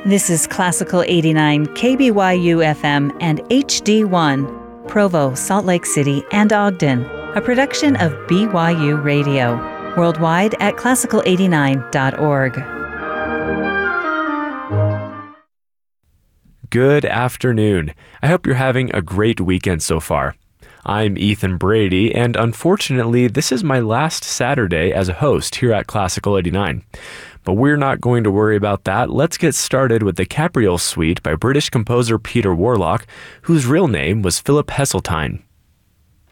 This is Classical 89 KBYU FM and HD1, Provo, Salt Lake City, and Ogden, a production of BYU Radio, worldwide at classical89.org. Good afternoon. I hope you're having a great weekend so far. I'm Ethan Brady, and unfortunately, this is my last Saturday as a host here at Classical 89. But we're not going to worry about that. Let's get started with the Capriole Suite by British composer Peter Warlock, whose real name was Philip Heseltine.